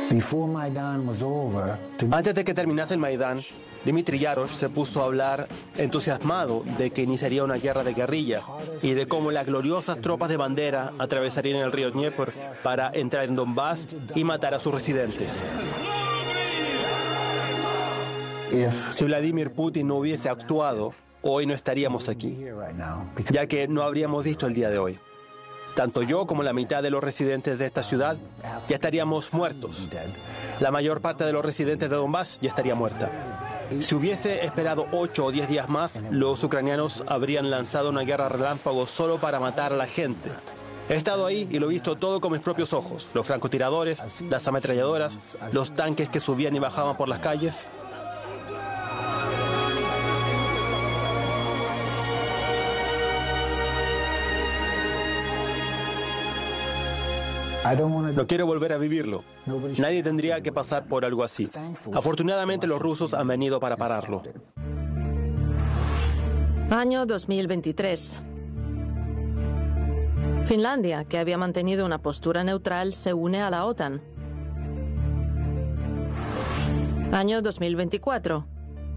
Antes de que terminase el Maidán, Dmitry Yarosh se puso a hablar entusiasmado de que iniciaría una guerra de guerrilla y de cómo las gloriosas tropas de bandera atravesarían el río Dnieper para entrar en Donbass y matar a sus residentes. Si Vladimir Putin no hubiese actuado, hoy no estaríamos aquí, ya que no habríamos visto el día de hoy. Tanto yo como la mitad de los residentes de esta ciudad ya estaríamos muertos. La mayor parte de los residentes de Donbass ya estaría muerta. Si hubiese esperado 8 o 10 días más, los ucranianos habrían lanzado una guerra relámpago solo para matar a la gente. He estado ahí y lo he visto todo con mis propios ojos. Los francotiradores, las ametralladoras, los tanques que subían y bajaban por las calles. No quiero volver a vivirlo. Nadie tendría que pasar por algo así. Afortunadamente los rusos han venido para pararlo. Año 2023. Finlandia, que había mantenido una postura neutral, se une a la OTAN. Año 2024.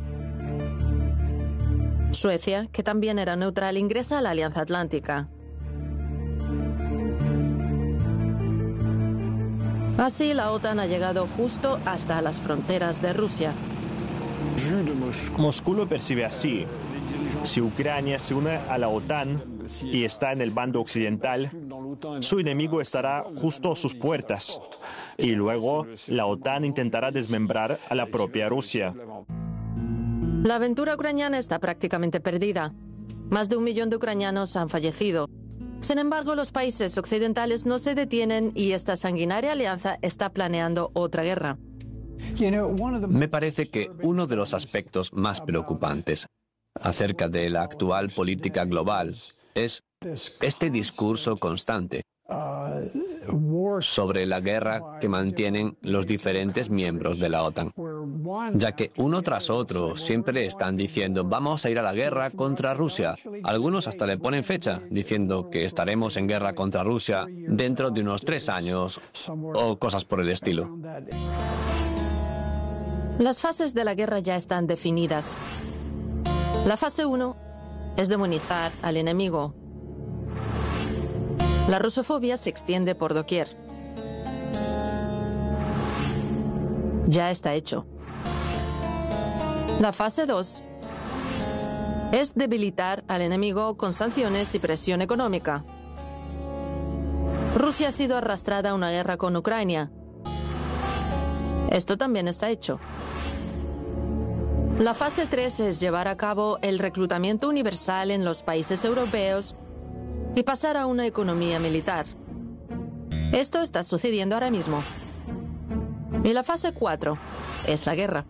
Suecia, que también era neutral, ingresa a la Alianza Atlántica. Así, la OTAN ha llegado justo hasta las fronteras de Rusia. Moscú lo percibe así. Si Ucrania se une a la OTAN y está en el bando occidental, su enemigo estará justo a sus puertas. Y luego, la OTAN intentará desmembrar a la propia Rusia. La aventura ucraniana está prácticamente perdida. Más de 1 millón de ucranianos han fallecido. Sin embargo, los países occidentales no se detienen y esta sanguinaria alianza está planeando otra guerra. Me parece que uno de los aspectos más preocupantes acerca de la actual política global es este discurso constante sobre la guerra que mantienen los diferentes miembros de la OTAN, ya que uno tras otro siempre están diciendo vamos a ir a la guerra contra Rusia. Algunos hasta le ponen fecha diciendo que estaremos en guerra contra Rusia dentro de unos 3 años o cosas por el estilo. Las fases de la guerra ya están definidas. La fase 1 es demonizar al enemigo. La rusofobia se extiende por doquier. Ya está hecho. La fase 2 es debilitar al enemigo con sanciones y presión económica. Rusia ha sido arrastrada a una guerra con Ucrania. Esto también está hecho. La fase 3 es llevar a cabo el reclutamiento universal en los países europeos y pasar a una economía militar. Esto está sucediendo ahora mismo. Y la fase 4 es la guerra.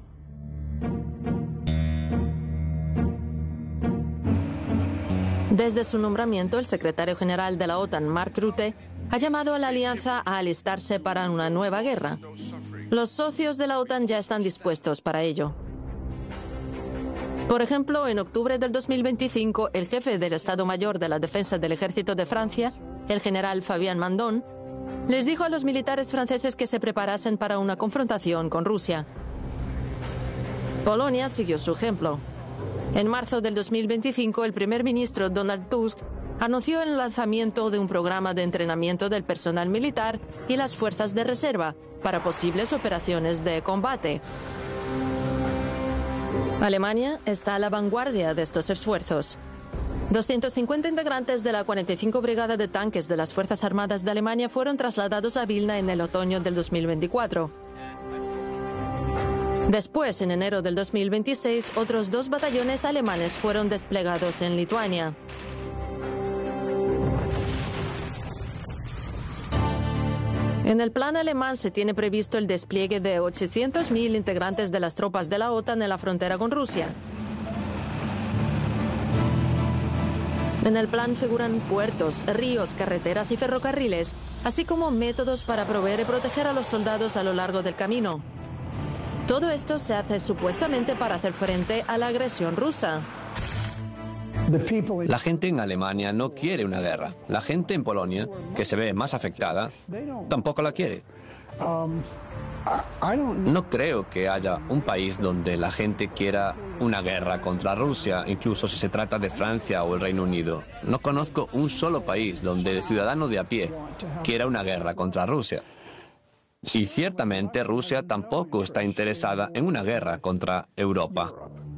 Desde su nombramiento, el secretario general de la OTAN, Mark Rutte, ha llamado a la alianza a alistarse para una nueva guerra. Los socios de la OTAN ya están dispuestos para ello. Por ejemplo, en octubre del 2025, el jefe del Estado Mayor de la Defensa del Ejército de Francia, el general Fabien Mandon, les dijo a los militares franceses que se preparasen para una confrontación con Rusia. Polonia siguió su ejemplo. En marzo del 2025, el primer ministro Donald Tusk anunció el lanzamiento de un programa de entrenamiento del personal militar y las fuerzas de reserva para posibles operaciones de combate. Alemania está a la vanguardia de estos esfuerzos. 250 integrantes de la 45 Brigada de Tanques de las Fuerzas Armadas de Alemania fueron trasladados a Vilna en el otoño del 2024. Después, en enero del 2026, otros 2 batallones alemanes fueron desplegados en Lituania. En el plan alemán se tiene previsto el despliegue de 800.000 integrantes de las tropas de la OTAN en la frontera con Rusia. En el plan figuran puertos, ríos, carreteras y ferrocarriles, así como métodos para proveer y proteger a los soldados a lo largo del camino. Todo esto se hace supuestamente para hacer frente a la agresión rusa. La gente en Alemania no quiere una guerra. La gente en Polonia, que se ve más afectada, tampoco la quiere. No creo que haya un país donde la gente quiera una guerra contra Rusia, incluso si se trata de Francia o el Reino Unido. No conozco un solo país donde el ciudadano de a pie quiera una guerra contra Rusia. Y ciertamente Rusia tampoco está interesada en una guerra contra Europa.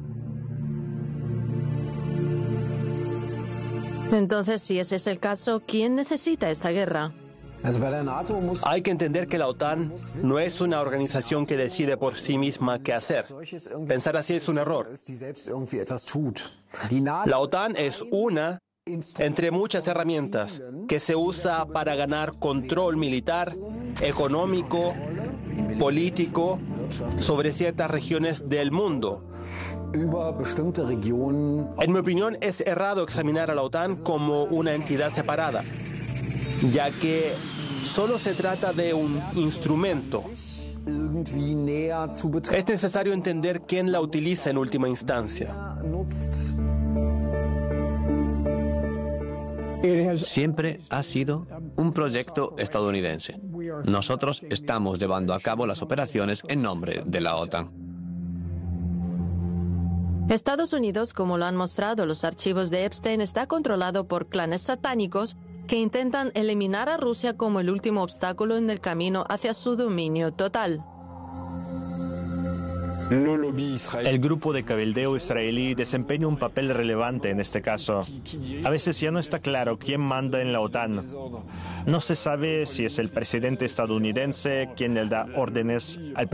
Entonces, si ese es el caso, ¿quién necesita esta guerra? Hay que entender que la OTAN no es una organización que decide por sí misma qué hacer. Pensar así es un error. La OTAN es una entre muchas herramientas que se usa para ganar control militar, económico, político sobre ciertas regiones del mundo. En mi opinión, es errado examinar a la OTAN como una entidad separada, ya que solo se trata de un instrumento. Es necesario entender quién la utiliza en última instancia. Siempre ha sido un proyecto estadounidense. Nosotros estamos llevando a cabo las operaciones en nombre de la OTAN. Estados Unidos, como lo han mostrado los archivos de Epstein, está controlado por clanes satánicos que intentan eliminar a Rusia como el último obstáculo en el camino hacia su dominio total. El grupo de cabildeo israelí desempeña un papel relevante en este caso. A veces ya no está claro quién manda en la OTAN. No se sabe si es el presidente estadounidense quien le da órdenes al